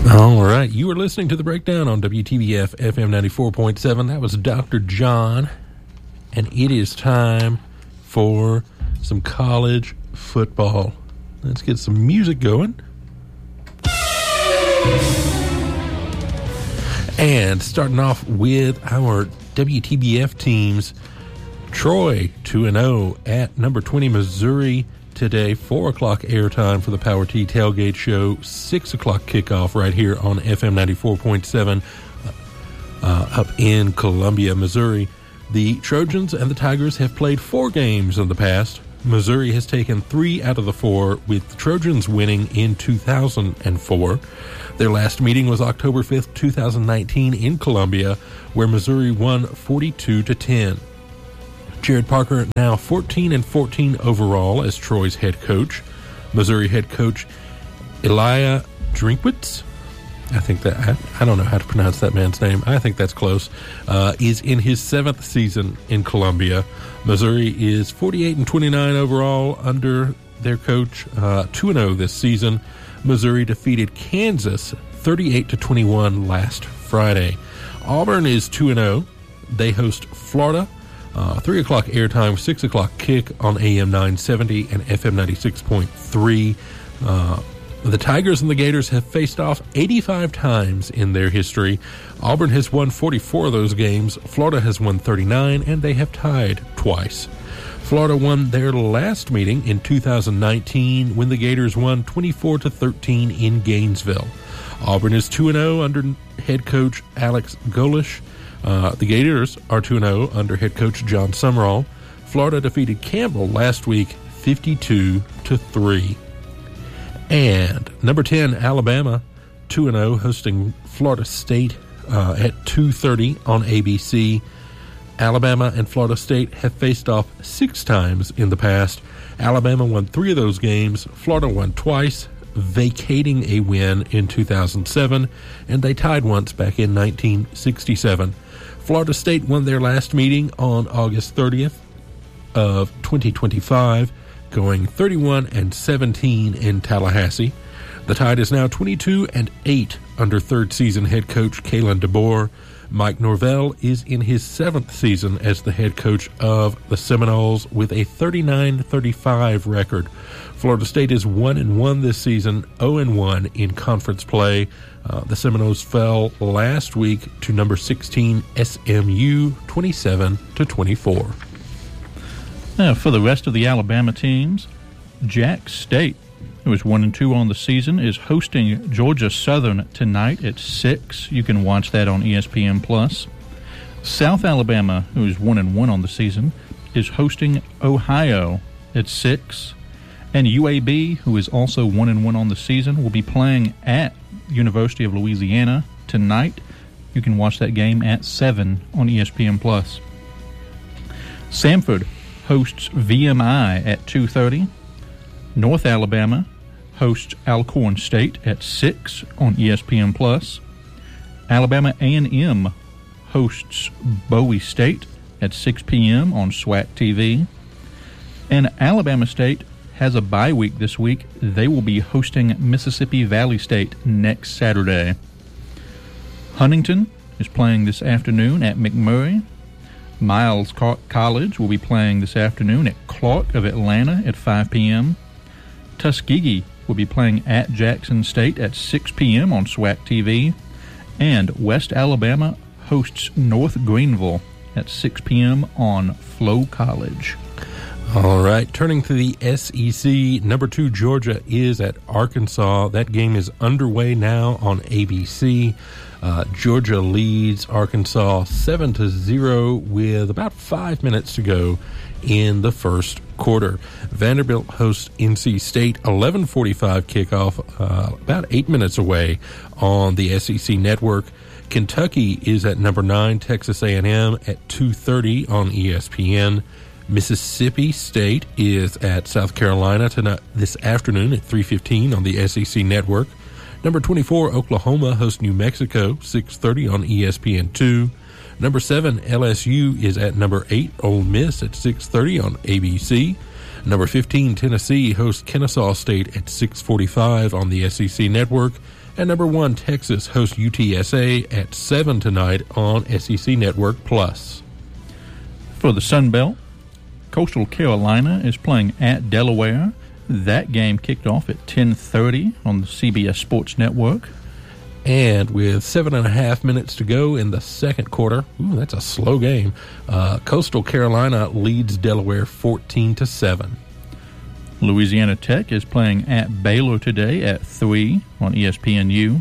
All right, you are listening to The Breakdown on WTBF FM 94.7. That was Dr. John, and it is time for some college football. Let's get some music going. And starting off with our WTBF teams, Troy 2-0 at number 20 Missouri today. 4 o'clock airtime for the Power T Tailgate Show. 6 o'clock kickoff right here on FM 94.7 up in Columbia, Missouri. The Trojans and the Tigers have played 4 games in the past. Missouri has taken 3 out of the 4, with the Trojans winning in 2004. Their last meeting was October 5th, 2019 in Columbia, where Missouri won 42-10. Jared Parker now 14-14 overall as Troy's head coach. Missouri head coach Elia Drinkwitz, I don't know how to pronounce that man's name. I think that's close. Is in his 7th season in Columbia. Missouri is 48-29 overall under their coach. 2-0 this season. Missouri defeated Kansas 38-21 last Friday. Auburn is 2-0. They host Florida. 3 o'clock airtime, 6 o'clock kick on AM 970 and FM 96.3. The Tigers and the Gators have faced off 85 times in their history. Auburn has won 44 of those games. Florida has won 39, and they have tied twice. Florida won their last meeting in 2019 when the Gators won 24-13 in Gainesville. Auburn is 2-0 under head coach Alex Golesh. The Gators are 2-0 under head coach John Summerall. Florida defeated Campbell last week 52-3. And number 10, Alabama, 2-0, hosting Florida State at 2:30 on ABC. Alabama and Florida State have faced off 6 times in the past. Alabama won 3 of those games. Florida won twice, vacating a win in 2007, and they tied once back in 1967. Florida State won their last meeting on August 30th of 2025, going 31-17 in Tallahassee. The Tide is now 22-8 under third-season head coach Kalen DeBoer. Mike Norvell is in his 7th season as the head coach of the Seminoles with a 39-35 record. Florida State is 1-1 this season, 0-1 in conference play. The Seminoles fell last week to number 16 SMU, 27-24. Now, for the rest of the Alabama teams, Jack State, who is 1-2 on the season, is hosting Georgia Southern tonight at 6. You can watch that on ESPN+. South Alabama, who is 1-1 on the season, is hosting Ohio at 6. And UAB, who is also 1-1 on the season, will be playing at University of Louisiana tonight. You can watch that game at 7 on ESPN+. Samford hosts VMI at 2:30. North Alabama hosts Alcorn State at 6 on ESPN+. Alabama A&M hosts Bowie State at 6 p.m. on SWAC TV. And Alabama State has a bye week this week. They will be hosting Mississippi Valley State next Saturday. Huntington is playing this afternoon at McMurray. Miles College will be playing this afternoon at Clark of Atlanta at 5 p.m. Tuskegee will be playing at Jackson State at 6 p.m. on SWAC TV. And West Alabama hosts North Greenville at 6 p.m. on Flow College. All right, turning to the SEC, number 2 Georgia is at Arkansas. That game is underway now on ABC. Georgia leads Arkansas 7-0 with about 5 minutes to go in the first quarter. Vanderbilt hosts NC State, 11:45 kickoff, about 8 minutes away on the SEC network. Kentucky is at number 9 Texas A&M at 2:30 on ESPN. Mississippi State is at South Carolina tonight, this afternoon at 3:15 on the SEC network. Number 24, Oklahoma hosts New Mexico, 6:30 on ESPN2. Number 7, LSU is at number 8, Ole Miss at 6:30 on ABC. Number 15, Tennessee hosts Kennesaw State at 6:45 on the SEC network. And number 1, Texas hosts UTSA at 7 tonight on SEC Network Plus. For the Sun Belt, Coastal Carolina is playing at Delaware. That game kicked off at 10:30 on the CBS Sports Network. And with 7.5 minutes to go in the second quarter, that's a slow game, Coastal Carolina leads Delaware 14-7. Louisiana Tech is playing at Baylor today at 3 on ESPNU.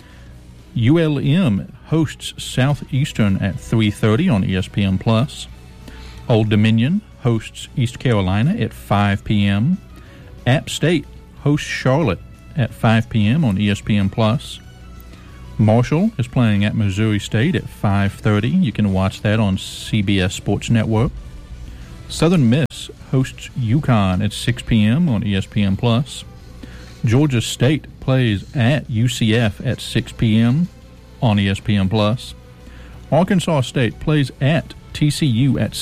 ULM hosts Southeastern at 3:30 on ESPN+. Old Dominion hosts East Carolina at 5 p.m. App State hosts Charlotte at 5 p.m. on ESPN+. Marshall is playing at Missouri State at 5:30. You can watch that on CBS Sports Network. Southern Miss hosts UConn at 6 p.m. on ESPN+. Georgia State plays at UCF at 6 p.m. on ESPN+. Arkansas State plays at TCU at